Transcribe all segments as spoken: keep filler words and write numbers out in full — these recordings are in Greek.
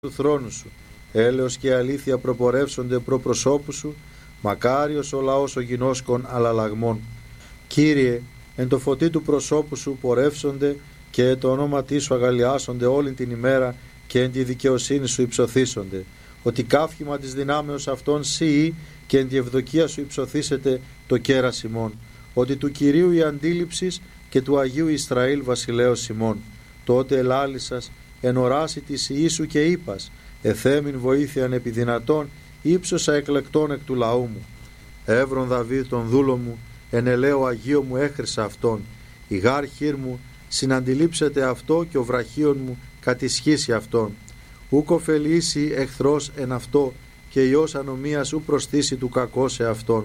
του θρόνου σου. Έλεος και αλήθεια προπορεύσονται προ προσώπου σου, μακάριος ο λαός ο γινώσκων αλλαλαγμών. Κύριε, εν το φωτί του προσώπου σου πορεύσονται και το ονόματί σου αγαλιάσονται όλη την ημέρα και εν τη δικαιοσύνη σου υψωθήσονται. Ότι καύχημα της δυνάμεως αυτών σύ και εν τη ευδοκία σου υψωθήσετε το κέρας ημών. Ότι του Κυρίου η αντίληψης και του Αγίου Ισραήλ βασιλέως ημών. Τότε ελάλησας εν οράση της Ιησού και είπας, εθέμην βοήθειαν επί δυνατών, ύψωσα εκλεκτών εκ του λαού μου. Εύρον Δαβίδ τον δούλο μου, εν ελαίο Αγίο μου έχρισα αυτόν. Η γάρ χείρ μου συναντιλήψεται αυτό και ο βραχίον μου κατησχίσει αυτόν. Ούκ ωφελήσει εχθρός εν αυτό και ιός ανομίας ου προστήσει του κακό σε αυτόν.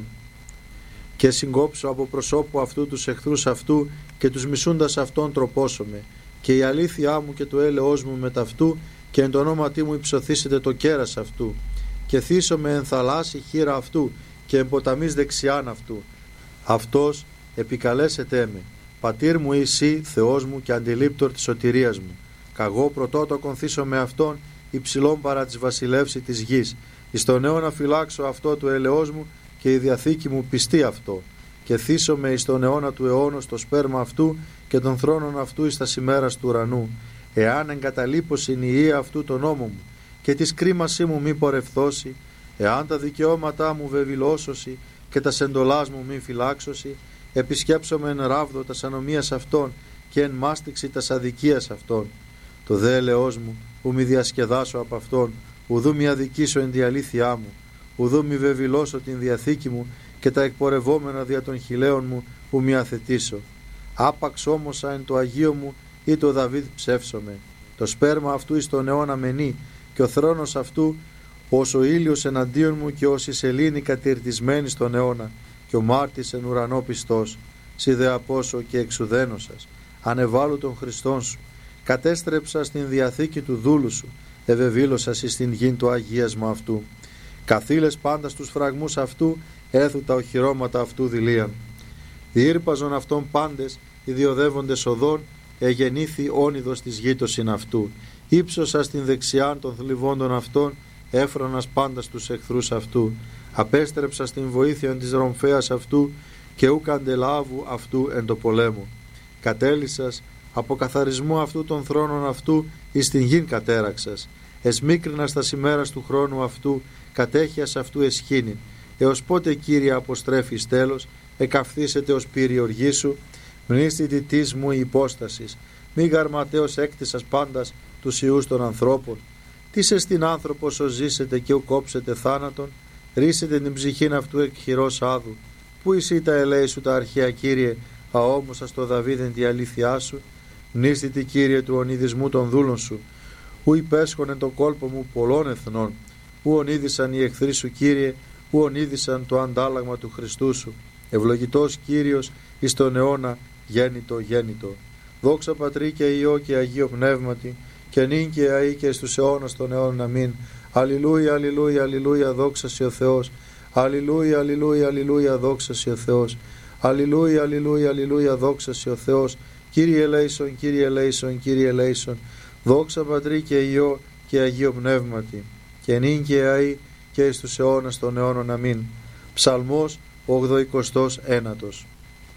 Και συγκόψω από προσώπου αυτού τους εχθρούς αυτού και τους μισούντας αυτόν τροπώσομαι. Και η αλήθειά μου και το έλεος μου με ταυτού και εν το ονόματί μου υψωθήσετε το κέρας αυτού. Και θύσομαι εν θαλάσσι χείρα αυτού και εν ποταμής δεξιάν αυτού. Αυτός επικαλέσετε με. Πατήρ μου εσύ, Θεός μου και αντιλήπτορ της σωτηρίας μου. Καγώ πρωτότοκον θύσω με αυτόν υψηλών παρά της βασιλεύση της γης. Εις τον αιώνα φυλάξω αυτό του ελεός μου και η διαθήκη μου πιστεί αυτό. Και θύσομαι εις τον αιώνα του αιώνος το σπέρμα αυτού και των θρόνων αυτού εις τα σημέρας του ουρανού. Εάν εγκαταλείπωσιν η ιή αυτού τον νόμο μου και της κρίμασή μου μη πορευθώσει, εάν τα δικαιώματά μου βεβηλώσωση και τα σεντολάς μου μη φυλάξωση, επισκέψομαι εν ράβδο τας ανομίας αυτών και εν μάστιξη τας αδικίας αυτών. Το δε ελεός μου, ου μη διασκεδάσω από αυτόν, ουδού μη αδικήσω εν τη αλήθειά μου, ουδού μη βεβηλώσω την διαθήκη μου και τα εκπορευόμενα δια των χιλέων μου ου μη αθετήσω. Άπαξ όμωσα εν το Αγίο μου ή το Δαβίδ ψεύσομαι. Το σπέρμα αυτού εις τον αιώνα μενεί και ο θρόνος αυτού ως ο ήλιος εναντίον μου και ως η σελήνη κατηρτισμένη στον αιώνα και ο μάρτης εν ουρανό πιστός. Σι δε απόσω και εξουδένωσας, ανεβάλλου των Χριστών σου, κατέστρεψα στην διαθήκη του δούλου σου, ευεβήλωσας εις την γην το αγίασμα αυτού. Καθήλες πάντα στους φραγμούς αυτού, έθου τα οχυρώματα αυτού δηλίαν. Διήρπαζον αυτών πάντες, ιδιοδεύοντες οδών, εγεννήθη όνειδος της γείτοσιν αυτού. Ήψωσα στην δεξιάν των θλιβόντων αυτών, έφρονας πάντα στους εχθρούς αυτού. Απέστρεψα στην βοήθεια της ρομφέας αυτού και ουκ αντελάβου αυτού εν το πολέμο. Κατέλυσας από καθαρισμό αυτού των θρόνων αυτού εις την γην κατέραξας. Εσμίκρινας τα σημέρας του χρόνου αυτού, κατέχειας αυτού εσχήνην. Έως πότε, Κύριε, αποστρέφεις τέλος, εκαυθήσετε ως πύρη οργή σου, μνήστη της μου η υπόστασης, μη γαρματέως έκτισας πάντας τους ιούς των ανθρώπων. Τι σε στην άνθρωπος ως ζήσετε και ου κόψετε θάνατον, ρίσετε την ψυχήν αυτού εκ χειρός άδου. Πού εσύ τα ελέη σου τα αρχαία, Κύριε, αόμωσα στο Δαβίδεν τη αλήθειά σου, μνήστη, Κύριε, του ονειδισμού των δούλων σου, ου υπέσχονεν το κόλπο μου πολλών εθνών, ου ονείδησαν οι εχθροί σου, Κύριε, ου ονείδησαν το αντάλλαγμα του Χριστού σου. Ευλογητός Κύριος εις τον αιώνα γέννητο γέννητο. Δόξα Πατρί και Υιό και Αγίο Πνεύματι και νυν και αεί και στους αιώνας των αιώνων αμήν. Αλληλούια, αλληλούια, αλληλούια, δόξα σε ο Θεός. Αλληλούια, αλληλούια, αλληλούια, δόξα σε ο Θεός. Αλληλούια, αλληλούια, αλληλούια, δόξα σε ο Θεός. Κύριε ελέησον, Κύριε ελέησον, Κύριε ελέησον. Δόξα Πατρί και Υιό και Αγίο Πνεύματι και νυν και αεί και στους αιώνας των αιώνων αμήν. Ψαλμός ογδοηκοστός ένατος.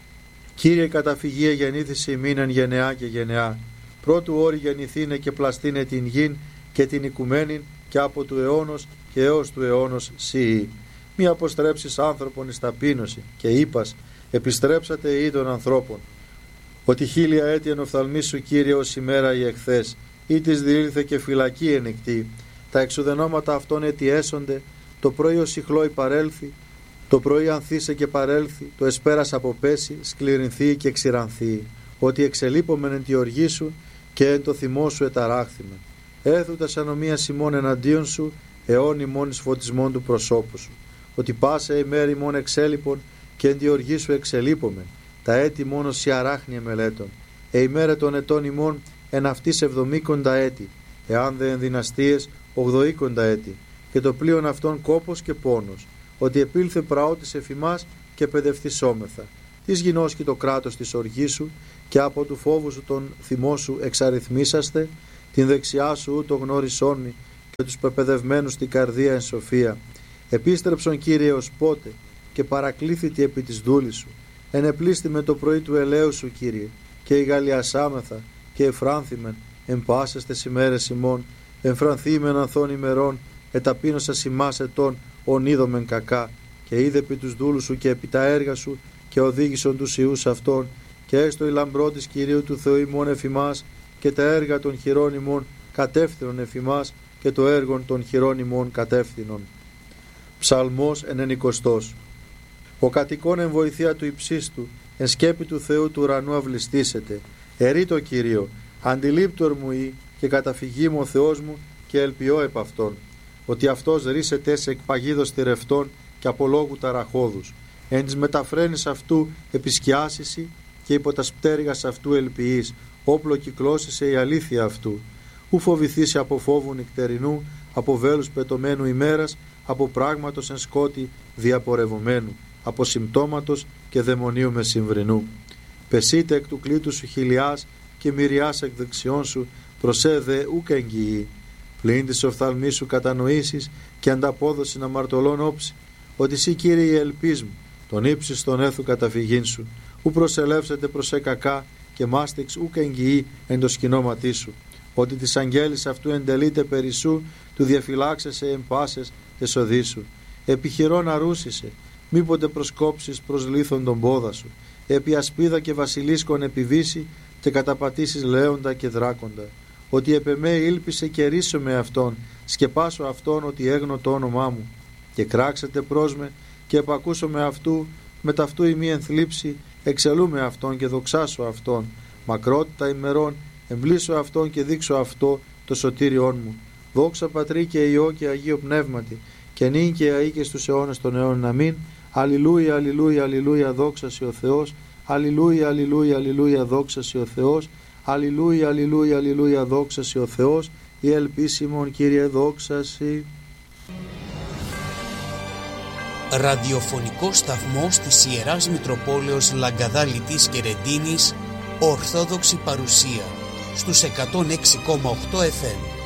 Κύριε, καταφυγία γεννήθηση ημίν εν γενεά και γενεά. Πρώτου όρη γεννηθήνε και πλαστήνε την γην και την οικουμένην και από του αιώνος και έως του αιώνος σιή. Μη αποστρέψεις άνθρωπον εις ταπείνωση και είπας, επιστρέψατε ή των ανθρώπων. Ότι χίλια έτη εν οφθαλμής σου, Κύριε, ως ημέρα η εχθές, ή της διήλθε και φυλακή ενεκτή. Τα εξουδενώματα αυτών έτη έσονται, το πρωί ως ηχλόι παρέλθει, το πρωί ανθίσε και παρέλθει, το εσπέρας αποπέσει, σκληρινθεί και ξηρανθεί. Ότι εξελείπομεν εν τη οργή σου και εν το θυμό σου εταράχθημε. Έθου τα ανομίας ημών εναντίον σου, αιών ημών εις φωτισμών του προσώπου σου. Ότι πάσα ημέρη ημών εξέλιπων και εν τη οργή σου εξελείπομεν. Τα έτη μόνο σε αράχνια μελέτων. Ε ημέρα των ετών ημών εν αυτής εβδομήκοντα έτη, εάν δε εν δυναστείες ογδοήκοντα έτη. Και το πλοίον αυτών κόπος και πόνος. Ότι επήλθε πραότης εφημάς και παιδευθυσόμεθα. Της γινώσκει το κράτος της οργής σου και από του φόβου σου τον θυμό σου εξαριθμίσαστε, την δεξιά σου ούτω γνώρισόν μη με τους πεπαιδευμένους στην καρδία εν σοφία. Επίστρεψον, Κύριε, ως πότε, και παρακλήθητη επί της δούλης σου. Ενεπλήστη με το πρωί του ελαίου σου, Κύριε, και ηγαλιασάμεθα και εφράνθημεν εν πάσες τες ημέρες ημών, εμφρανθήμεν ανθών ημερών, εταπείνωσας ημάς ετών, ονείδομεν κακά, και είδε επί τους δούλους σου και επί τα έργα σου, και οδήγησον τους ιούς αυτών, και έστω η λαμπρό της Κυρίου του Θεού ημών εφημάς, και τα έργα των χειρών ημών κατεύθυνον εφημάς, και το έργον των χειρών ημών κατεύθυνον. Ψαλμός ενενηκοστός. Ο κατοικών εν βοηθεία του υψίστου, εν σκέπη του Θεού του ουρανού αυλιστήσετε. Ερεί το Κύριο, αντιλήπτου ερμουή, και καταφυγή μου ο Θεός μου, και ελπιώ επ' αυτόν, ότι αυτός ρίσεται σε εκπαγίδος θηρευτών και απολόγου ταραχώδους. Εν της μεταφρένης αυτού επισκιάσιση, και υπό τα πτέρυγας αυτού ελπιείς, όπλο κυκλώσισε η αλήθεια αυτού. Ου φοβηθήσει από φόβου νυχτερινού, από βέλους πετωμένου ημέρας, από πράγματος εν σκότη διαπορευωμένου, από συμπτώματος και δαιμονίου μεσημβρινού. Πεσείτε εκ του κλήτου σου χιλιάς, και μυριάς εκ δεξιών σου, προσέδε ούκ εγγυή. Πλην της οφθαλμής σου κατανοήσεις, και ανταπόδοση αμαρτωλών όψη, ότι σύ, Κύριε, η ελπίς μου, τον ύψης των έθου καταφυγήν σου. Ου προσελεύσετε προς εκακά, και μάστηξ ούκ εγγυή εν το σκηνώματί σου. Ότι της αγγέλης αυτού εντελείται περισσού, του διαφυλάξεσαι εν πάσες εσοδοί σου. Επιχειρών αρούσισε, μήποτε προσκόψεις προς λίθον τον πόδα σου. Επί ασπίδα και βασιλίσκον επιβήσει, και καταπατήσεις λέοντα και δράκοντα. Ότι επ' εμέ ήλπισε και ρίσω με αυτόν, σκεπάσω αυτόν ότι έγνω το όνομά μου. Και κράξετε προς με, και επακούσω με αυτού, με ταυτού ημί ενθλίψη, εξελούμε αυτόν και δοξάσω αυτόν. Μακρότητα ημερών, εμπλήσω αυτόν και δείξω αυτό το σωτήριόν μου. Δόξα Πατρί και Υιό και Αγίο Πνεύματι, και νυν και αεί και στους αιώνες των αιώνων. Αμήν. Αλληλούια, αλληλούια, αλληλούια, δόξασι ο Θεός. Αλληλούια, αλληλούια, αλληλούια, δόξασι ο Θεός. Αλληλούια, αλληλούια, αλληλούια, δόξασι ο Θεός. Η ελπίσιμον, Κύριε, δόξασι. Ραδιοφωνικό σταθμός της Ιεράς Μητροπόλεως Λαγκαδά Λιτής και Ρεντίνης, Ορθόδοξη παρουσία στους εκατόν έξι κόμμα οκτώ εφ εμ.